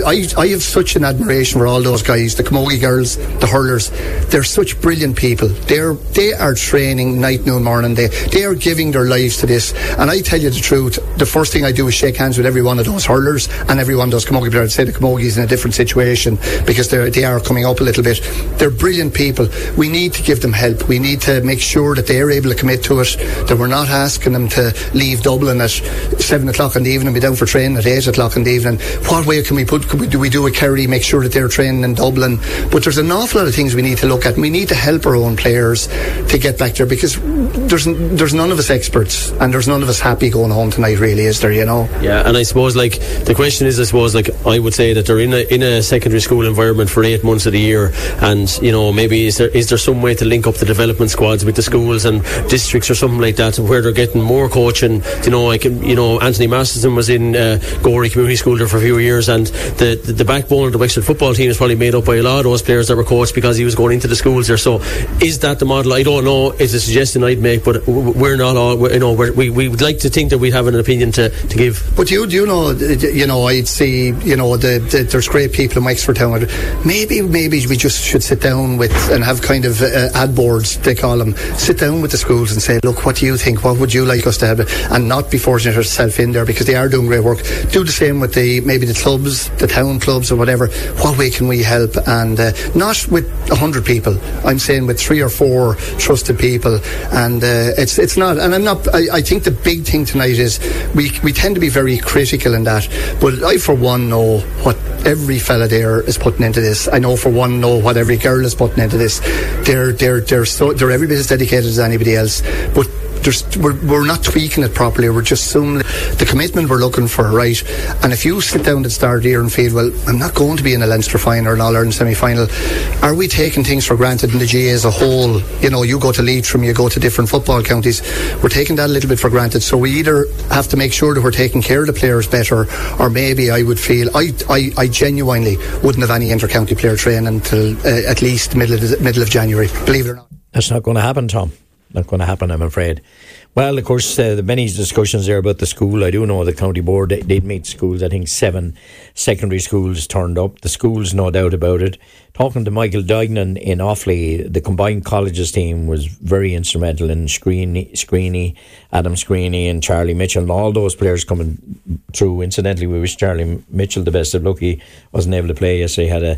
Q: I have such an admiration for all those guys, the Camogie girls, the hurlers. They're such brilliant people. They are training night, noon, morning. They are giving their lives to this. And I tell you the truth, the first thing I do is shake hands with every one of those hurlers and every one of those Camogie players. I'd say the Camogie's in a different situation because they are coming up a little bit. They're brilliant people. We need to give them help. We need to make sure that they're able to commit to it, that we're not asking them to leave Dublin at 7 o'clock in the evening and be down for training at 8 o'clock in the evening. What way can we do a Kerry, make sure that they're training in Dublin? But there's an awful lot of things we need to look at, and we need to help our own players to get back there, because there's none of us experts and there's none of us happy going home tonight, really, is there, you know?
K: Yeah, and I suppose like the question is, I would say that they're in a secondary school environment for 8 months of the year, and you know, maybe is there some way to link up the development squads with the schools and districts or something like that, where they're getting more coaching. You know, Anthony Masterson was in Gorey Community School there for a few years, and the backbone of the Wexford football team is probably made up by a lot of those players that were coached because he was going into the schools there. So is that the model? I don't know. It's a suggestion I'd make, but we're not all, we would like to think that we'd have an opinion to give.
Q: But you know, I'd see, there's great people in Wexford Town. Maybe we just should sit down with and have kind of ad boards, they call them, sit down with the schools and say, look, what do you think? What would you like us to have? And not be forcing yourself in there, because they are doing great work. Do the same with maybe the clubs, the town clubs or whatever. What way can we help? And not with 100 people. I'm saying with 3 or 4 trusted people. And it's not. And I'm not. I think the big thing tonight is we tend to be very critical in that. But I, for one, know what every fella there is putting into this. I know, for one, know what every girl is putting into this. They're every bit as dedicated as anybody else. But we're not tweaking it properly. We're just assuming the commitment we're looking for, right? And if you sit down at the start of the year and feel, well, I'm not going to be in a Leinster final or an All-Ireland semi-final, are we taking things for granted in the GA as a whole? You know, you go to Leitrim, you go to different football counties, we're taking that a little bit for granted. So we either have to make sure that we're taking care of the players better, or maybe I would feel I genuinely wouldn't have any inter-county player training until at least middle of January, believe it or not.
C: That's not going to happen, Tom. Not going to happen, I'm afraid. Well, of course, the many discussions there about the school. I do know the county board, they'd meet schools. I think 7 secondary schools turned up. The schools, no doubt about it. Talking to Michael Duignan in Offaly, the combined colleges team was very instrumental in Screeney, Adam Screeney and Charlie Mitchell, and all those players coming through. Incidentally, we wish Charlie Mitchell the best of luck. He wasn't able to play yesterday.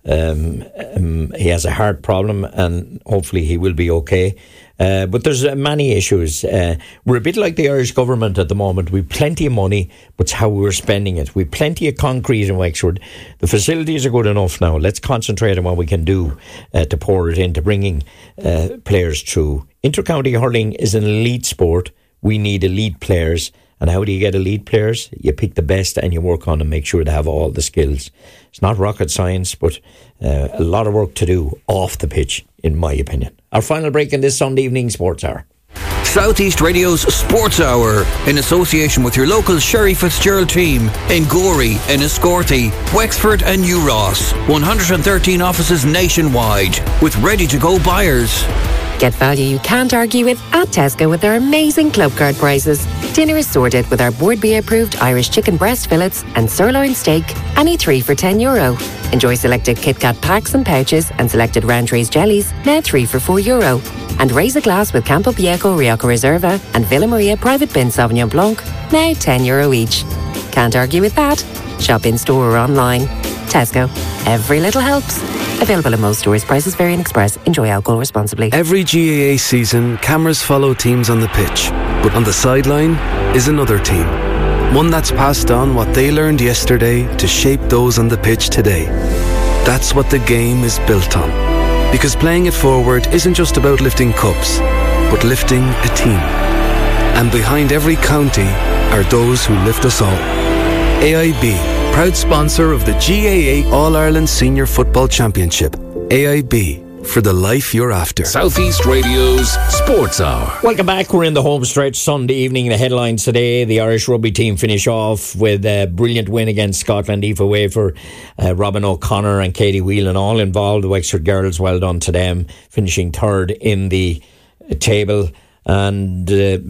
C: He has a heart problem, and hopefully he will be okay. But there's many issues. We're a bit like the Irish government at the moment. We've plenty of money, but it's how we're spending it. We've plenty of concrete in Wexford. The facilities are good enough now. Let's concentrate on what we can do to pour it into bringing players through. Inter-county hurling is an elite sport. We need elite players. And how do you get elite players? You pick the best and you work on them, make sure they have all the skills. It's not rocket science, but a lot of work to do off the pitch, in my opinion. Our final break in this Sunday evening Sports Hour.
M: Southeast Radio's Sports Hour, in association with your local Sherry Fitzgerald team in Gorey, Enniscorthy, Wexford and New Ross. 113 offices nationwide with ready-to-go buyers.
R: Get value you can't argue with at Tesco with their amazing club card prices. Dinner is sorted with our Board B approved Irish chicken breast fillets and sirloin steak, any 3 for €10. Enjoy selected KitKat packs and pouches and selected Randre's jellies, now 3 for €4. And raise a glass with Campo Viejo Rioja Reserva and Villa Maria Private Bin Sauvignon Blanc, now €10 each. Can't argue with that. Shop in store or online. Tesco. Every little helps. Available in most stores. Prices vary and express. Enjoy alcohol responsibly.
S: Every GAA season, cameras follow teams on the pitch. But on the sideline is another team. One that's passed on what they learned yesterday to shape those on the pitch today. That's what the game is built on. Because playing it forward isn't just about lifting cups, but lifting a team. And behind every county are those who lift us all. AIB, proud sponsor of the GAA All-Ireland Senior Football Championship. AIB, for the life you're after.
B: Southeast Radio's Sports Hour.
C: Welcome back. We're in the home stretch Sunday evening. The headlines today: the Irish rugby team finish off with a brilliant win against Scotland. Aoife Wafer, Robin O'Connor and Katie Whelan all involved. The Wexford girls, well done to them, finishing third in the table. And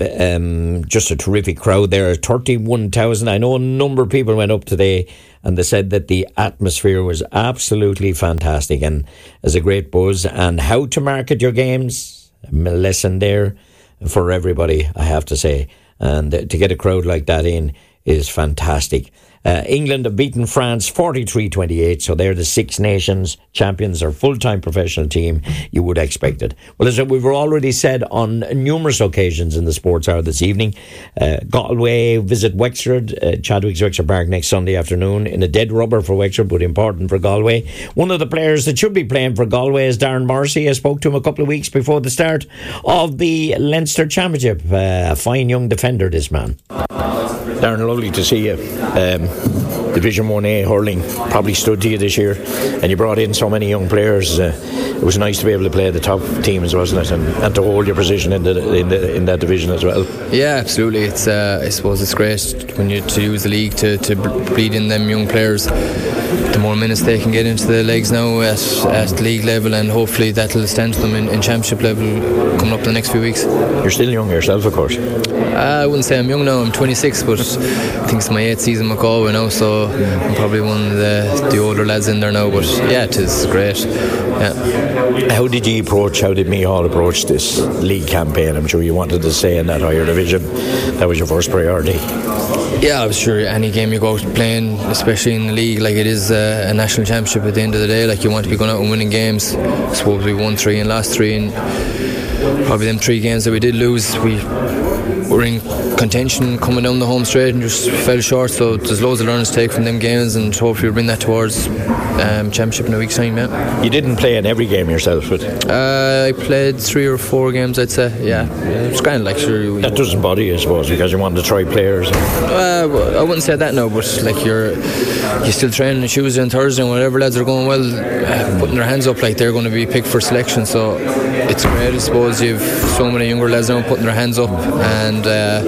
C: just a terrific crowd there, 31,000. I know a number of people went up today and they said that the atmosphere was absolutely fantastic and there's a great buzz. And how to market your games, a lesson there for everybody, I have to say. And to get a crowd like that in is fantastic. England have beaten France 43-28, so they're the Six Nations champions, or full-time professional team. You would expect it. Well, as we've already said on numerous occasions in the Sports Hour this evening, Galway visit Wexford, Chadwick's Wexford Park next Sunday afternoon, in a dead rubber for Wexford, but important for Galway. One of the players that should be playing for Galway is Darren Morrissey. I spoke to him a couple of weeks before the start of the Leinster Championship. A fine young defender, this man. Darren, lovely to see you. Division 1A hurling probably stood to you this year, and you brought in so many young players. It was nice to be able to play the top teams, wasn't it, and to hold your position in that division as well.
T: Yeah, absolutely. It's I suppose it's great when you to use the league to breed in them young players. The more minutes they can get into the legs now at league level, and hopefully that'll stand to them in championship level coming up the next few weeks.
C: You're still young yourself, of course.
T: I wouldn't say I'm young now. I'm 26, but I think it's my 8th season with Galway now, so I'm probably one of the older lads in there now. But yeah, it is great. Yeah.
C: How did Meath approach this league campaign? I'm sure you wanted to stay in that higher division. That was your first priority.
T: Yeah, I was sure any game you go out playing, especially in the league, like it is a national championship at the end of the day. Like, you want to be going out and winning games. I suppose we won 3 and lost 3, and probably them 3 games that we did lose, we were in contention coming down the home straight and just fell short. So there's loads of learnings to take from them games, and hopefully we'll bring that towards championship in a week's time. Yeah.
C: You didn't play in every game yourself, but
T: I played 3 or 4 games, I'd say. Yeah, it's kind of like sure.
C: That doesn't bother you, I suppose, because you wanted to try players.
T: I wouldn't say that, no, but like you're still training on Tuesday and Thursday, and whatever lads are going well, putting their hands up, like they're going to be picked for selection. So it's great, I suppose. You've so many younger lads now putting their hands up, and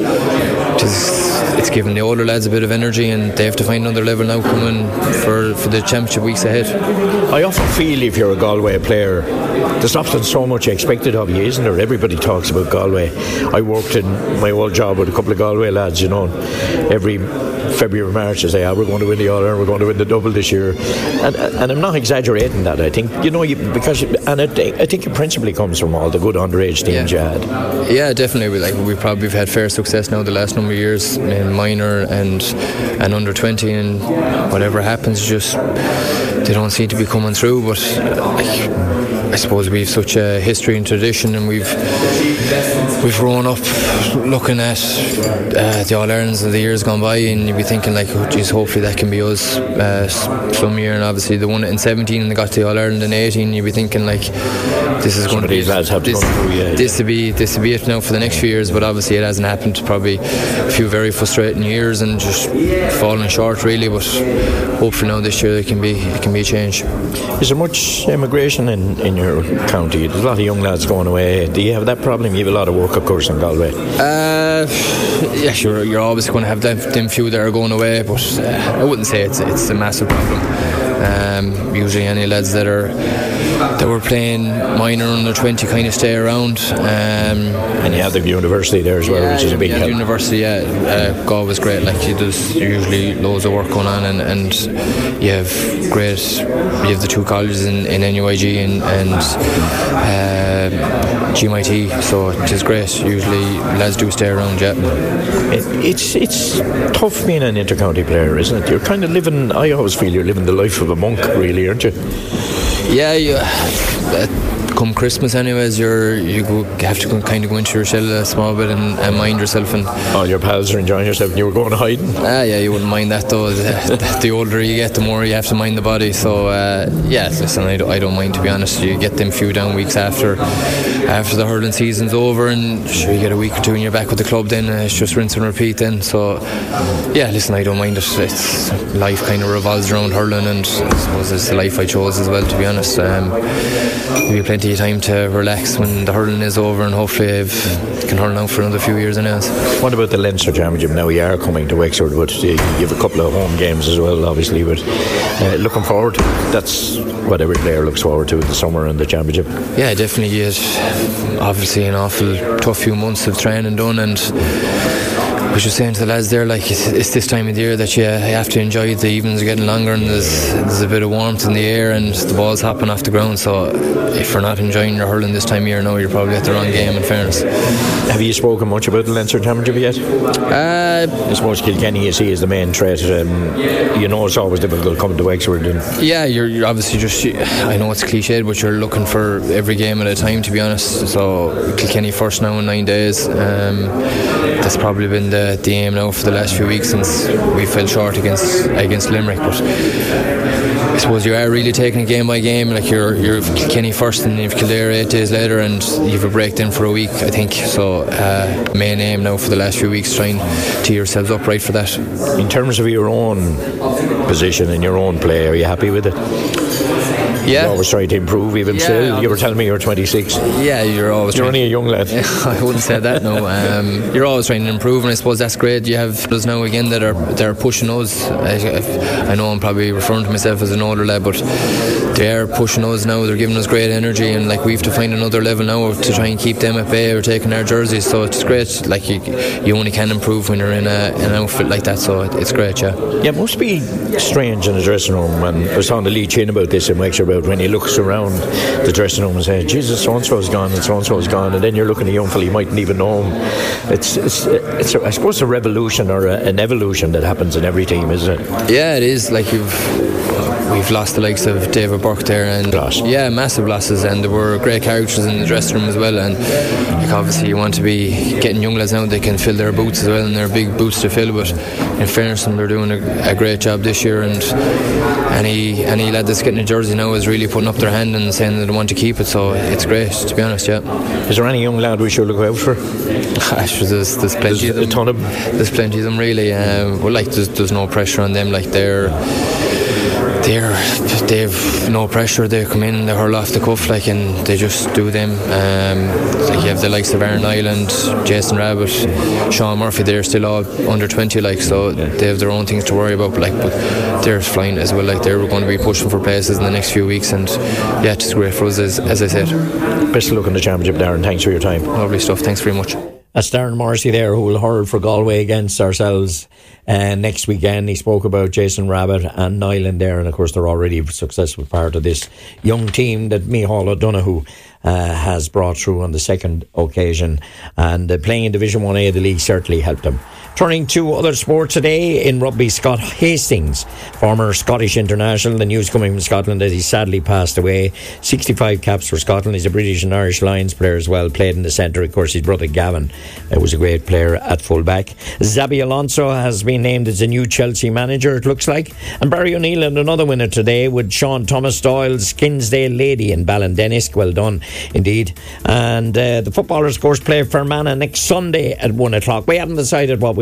T: it's giving the older lads a bit of energy, and they have to find another level now coming for the championship weeks ahead.
C: I often feel if you're a Galway player, there's often so much expected of you, isn't there? Everybody talks about Galway. I worked in my old job with a couple of Galway lads, you know, every February, March, I say, we're going to win the All-Ireland, we're going to win the double this year, and I'm not exaggerating that. I think, you know, I think it principally comes from all the good underage teams you had.
T: Yeah, definitely. We've had fair success now the last number of years in minor and under 20, and whatever happens, just they don't seem to be coming through. But I suppose we've such a history and tradition, and we've grown up looking at the All-Irelands of the years gone by, and you'd be thinking like, oh geez, hopefully that can be us some year. And obviously they won it in 17 and they got to the All-Ireland in 18. You'd be thinking like, this is going to be this to be it now for the next few years. But obviously it hasn't happened. Probably a few very frustrating years and just falling short really. But hopefully now this year it can be a change.
C: Is there much immigration in your county? There's a lot of young lads going away. Do you have that problem? You have a lot of work, of course, in Galway.
T: Yeah, sure. You're always going to have them few that are going away, but I wouldn't say it's a massive problem. Usually any lads that are that were playing minor under 20 kind of stay around.
C: And you have the university there as well, which is a big help.
T: University, God was great. Like, there's usually loads of work going on, and you have the two colleges in NUIG and GMIT, so it is great. Usually lads do stay around.
C: It's tough being an inter-county player, isn't it? You're kind of living, I always feel you're living the life of a monk, really, aren't you?
T: Come Christmas anyways, you have to kind of go into your shell a small bit and mind yourself. And
C: all your pals are enjoying yourself and you were going hiding?
T: You wouldn't mind that though. The older you get, the more you have to mind the body. So listen, I don't mind, to be honest. You get them few down weeks after the hurling season's over, and sure, you get a week or two and you're back with the club, then it's just rinse and repeat then. So listen, I don't mind it. It's life kind of revolves around hurling, and I suppose it's the life I chose as well, to be honest. There'll be plenty of time to relax when the hurling is over, and hopefully I can hurl now for another few years anyways.
C: What about the Leinster Championship? Now you are coming to Wexford, but you have a couple of home games as well, obviously, but looking forward, that's what every player looks forward to, the summer and the championship.
T: Yeah, definitely. It's obviously an awful tough few months of training done, and I was just saying to the lads there, like, it's this time of the year that you have to enjoy it. The evenings are getting longer, and there's a bit of warmth in the air, and the ball's hopping off the ground. So if you're not enjoying your hurling this time of year now, you're probably at the wrong game, in fairness.
C: Have you spoken much about the Leinster Championship yet? I suppose Kilkenny, you see, is the main threat. It's always difficult coming to Wexford.
T: You're obviously just, I know it's cliched, but you're looking for every game at a time, to be honest. So Kilkenny first now in 9 days. That's probably been the aim now for the last few weeks, since we fell short against Limerick. But I suppose you are really taking it game by game. Like, you're Kilkenny first, and you've Kildare 8 days later, and you've a break then for a week, I think. So main aim now for the last few weeks, trying to tee yourselves up right for that.
C: In terms of your own position and your own play, are you happy with it?
T: Yeah.
C: You're always trying to improve, even still. You were telling me you're 26.
T: Yeah, you're
C: only a young lad.
T: I wouldn't say that, no. You're always trying to improve, and I suppose that's great. You have those now again that are pushing us. I know I'm probably referring to myself as an older lad, but they are pushing us now. They're giving us great energy, and like, we have to find another level now to try and keep them at bay or taking our jerseys. So it's great. Like, you only can improve when you're in an outfit like that. So it's great. Yeah,
C: it must be strange in the dressing room. And I was talking to Lee Chin about this and make sure about when he looks around the dressing room and says, Jesus, so-and-so's gone and so-and-so's gone, and then you're looking at a young fella, you mightn't even know him. It's I suppose a revolution or an evolution that happens in every team, isn't it?
T: Yeah, it is. Like, we've lost the likes of David Burke there, and massive losses, and there were great characters in the dressing room as well. And like, obviously you want to be getting young lads now, they can fill their boots as well, and they're big boots to fill. But in fairness, they're doing a great job this year, and any lad that's getting a jersey now is really putting up their hand and saying that they want to keep it. So it's great, to be honest.
C: Is there any young lad we should look out for?
T: There's plenty of them.
C: A ton of them.
T: There's plenty of them, really. There's no pressure on them. Like, they've no pressure. They come in, they hurl off the cuff, like, and they just do them. Like, you have the likes of Aaron Ireland, Jason Rabbit, Sean Murphy. They're still all under 20, like, so they have their own things to worry about. Like, but they're flying as well. Like, they're going to be pushing for places in the next few weeks, and it's great for us, as I said.
C: Best of luck in the championship, Darren. Thanks for your time.
T: Lovely stuff. Thanks very much.
C: That's Darren Morrissey there, who will hurl for Galway against ourselves next weekend. He spoke about Jason Rabbit and Nyland there, and of course they're already a successful part of this young team that Micheál O'Donoghue has brought through on the second occasion, and playing in Division 1A of the league certainly helped him. Turning to other sports today, in rugby, Scott Hastings, former Scottish international, the news coming from Scotland that he sadly passed away. 65 caps for Scotland. He's a British and Irish Lions player as well, played in the centre. Of course, his brother Gavin was a great player at full-back. Xabi Alonso has been named as the new Chelsea manager, it looks like. And Barry O'Neill had another winner today with Sean Thomas Doyle's Kinsdale Lady in Ballindennis. Well done indeed. And the footballers, of course, play Fermanagh next Sunday at 1 o'clock. We haven't decided what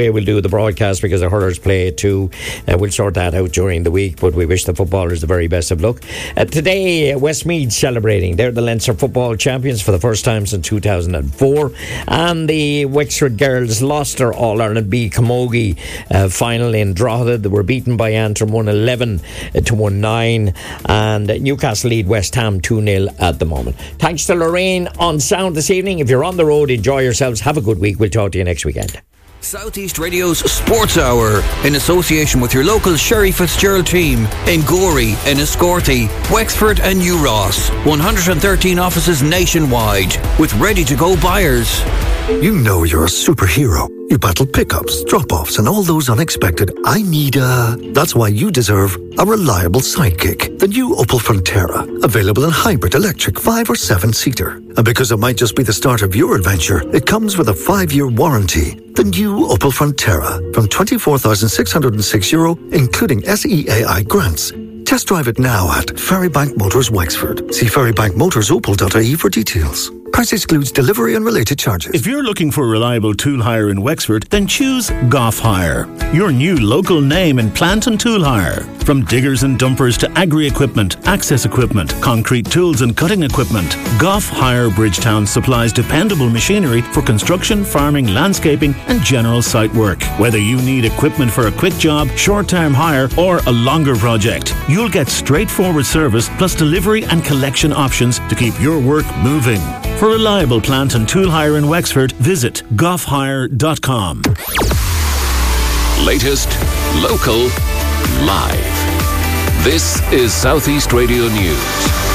C: way we'll do the broadcast because the hurlers play too. We'll sort that out during the week, but we wish the footballers the very best of luck. Today, Westmeath celebrating. They're the Leinster football champions for the first time since 2004. And the Wexford girls lost their All-Ireland B Camogie final in Drogheda. They were beaten by Antrim 111 to 1-9. And Newcastle lead West Ham 2-0 at the moment. Thanks to Lorraine on sound this evening. If you're on the road, enjoy yourselves. Have a good week. We'll talk to you next weekend.
M: Southeast Radio's Sports Hour, in association with your local Sherry Fitzgerald team in Gorey, Enniscorthy, Wexford and New Ross. 113 offices nationwide with ready-to-go buyers.
U: You know you're a superhero. You battle pickups, drop-offs and all those unexpected that's why you deserve a reliable sidekick. The new Opel Frontera, available in hybrid, electric, 5 or 7-seater. And because it might just be the start of your adventure, it comes with a 5-year warranty. The new Opel Frontera from €24,606, including SEAI grants. Test drive it now at Ferrybank Motors Wexford. See ferrybankmotorsopel.ie for details. Price excludes delivery and related charges.
O: If you're looking for a reliable tool hire in Wexford, then choose Goff Hire, your new local name in plant and tool hire. From diggers and dumpers to agri-equipment, access equipment, concrete tools and cutting equipment, Goff Hire Bridgetown supplies dependable machinery for construction, farming, landscaping and general site work. Whether you need equipment for a quick job, short-term hire or a longer project, you'll get straightforward service plus delivery and collection options to keep your work moving. For reliable plant and tool hire in Wexford, visit goffhire.com.
B: Latest, local, live. This is Southeast Radio News.